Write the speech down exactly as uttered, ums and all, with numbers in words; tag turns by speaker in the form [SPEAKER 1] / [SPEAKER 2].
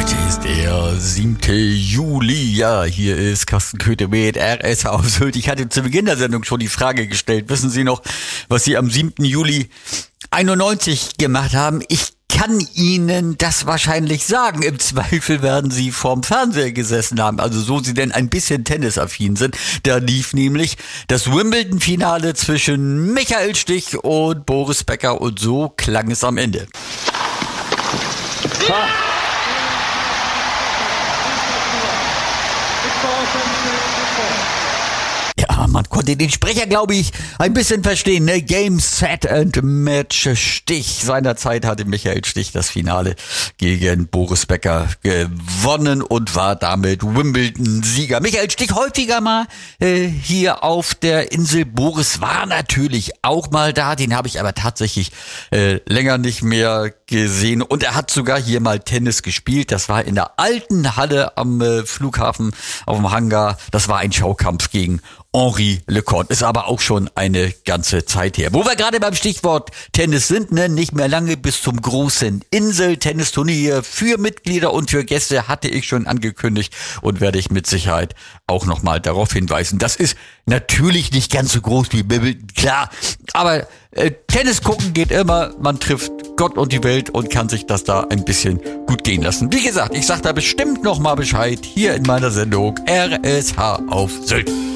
[SPEAKER 1] Heute ist der siebte Juli. Ja, hier ist Carsten Köthe mit R S H auf Sylt. Ich hatte zu Beginn der Sendung schon die Frage gestellt. Wissen Sie noch, was Sie am siebten Juli einundneunzig gemacht haben? Ich kann Ihnen das wahrscheinlich sagen. Im Zweifel werden Sie vorm Fernseher gesessen haben. Also so Sie denn ein bisschen tennisaffin sind. Da lief nämlich das Wimbledon-Finale zwischen Michael Stich und Boris Becker. Und so klang es am Ende. Ha. Ja, man konnte den Sprecher, glaube ich, ein bisschen verstehen, ne? Game, Set and Match. Stich. Seinerzeit hatte Michael Stich das Finale gegen Boris Becker gewonnen und war damit Wimbledon-Sieger. Michael Stich häufiger mal äh, hier auf der Insel. Boris war natürlich auch mal da. Den habe ich aber tatsächlich äh, länger nicht mehr gesehen. Und er hat sogar hier mal Tennis gespielt. Das war in der alten Halle am äh, Flughafen auf dem Hangar. Das war ein Schaukampf gegen Henri Leconte. Ist aber auch schon eine ganze Zeit her. Wo wir gerade beim Stichwort Tennis sind, ne, nicht mehr lange bis zum großen Insel-Tennisturnier für Mitglieder und für Gäste hatte ich schon angekündigt und werde ich mit Sicherheit auch nochmal darauf hinweisen. Das ist natürlich nicht ganz so groß wie Wimbledon, klar, aber äh, Tennis gucken geht immer, man trifft Gott und die Welt und kann sich das da ein bisschen gut gehen lassen. Wie gesagt, ich sag da bestimmt nochmal Bescheid hier in meiner Sendung R S H auf Sylt.